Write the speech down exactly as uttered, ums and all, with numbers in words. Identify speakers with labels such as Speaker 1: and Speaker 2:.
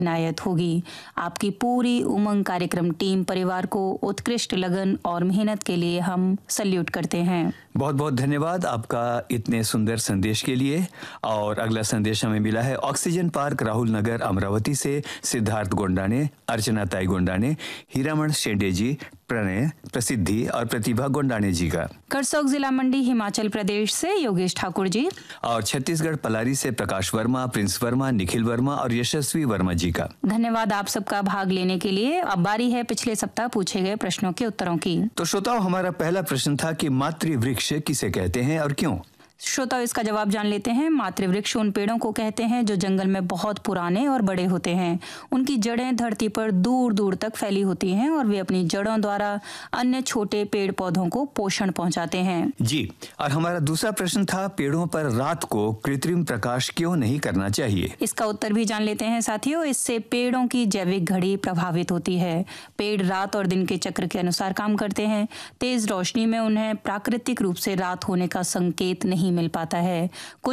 Speaker 1: इनायत होगी। आपकी पूरी उमंग कार्यक्रम टीम परिवार को उत्कृष्ट लगन और मेहनत के लिए हम सल्यूट करते हैं।
Speaker 2: बहुत बहुत धन्यवाद आपका इतने सुंदर संदेश के लिए। और अगला संदेश हमें मिला है ऑक्सीजन पार्क राहुल नगर अमरावती से सिद्धार्थ गोंडा ने, अर्चना ताई गोंडा ने, हीरामण शेंडे जी, प्रणय, प्रसिद्धि और प्रतिभा गोंडाने जी का।
Speaker 1: करसोग जिला मंडी हिमाचल प्रदेश से योगेश ठाकुर जी,
Speaker 2: और छत्तीसगढ़ पलारी से प्रकाश वर्मा, प्रिंस वर्मा, निखिल वर्मा और यशस्वी वर्मा जी का।
Speaker 1: धन्यवाद आप सबका भाग लेने के लिए। अब बारी है पिछले सप्ताह पूछे गए प्रश्नों के उत्तरों की।
Speaker 2: तो श्रोताओं, हमारा पहला प्रश्न था कि मातृवृक्ष किसे कहते हैं और क्यों।
Speaker 1: श्रोताओ, इसका जवाब जान लेते हैं। मातृवृक्ष उन पेड़ों को कहते हैं जो जंगल में बहुत पुराने और बड़े होते हैं। उनकी जड़ें धरती पर दूर दूर तक फैली होती हैं और वे अपनी जड़ों द्वारा अन्य छोटे पेड़ पौधों को पोषण पहुंचाते हैं।
Speaker 2: जी, और हमारा दूसरा प्रश्न था पेड़ों पर रात को कृत्रिम प्रकाश क्यों नहीं करना चाहिए।
Speaker 1: इसका उत्तर भी जान लेते हैं साथियों। इससे पेड़ों की जैविक घड़ी प्रभावित होती है। पेड़ रात और दिन के चक्र के अनुसार काम करते हैं। तेज रोशनी में उन्हें प्राकृतिक रूप से रात होने का संकेत नहीं मिल पाता है। कुछ